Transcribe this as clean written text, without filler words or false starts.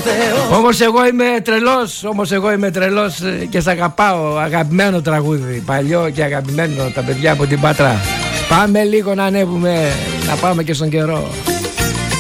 Όμως εγώ είμαι τρελός και σ' αγαπάω. Αγαπημένο τραγούδι, παλιό και αγαπημένο, τα παιδιά από την Πάτρα. Πάμε λίγο να ανέβουμε, να πάμε και στον καιρό.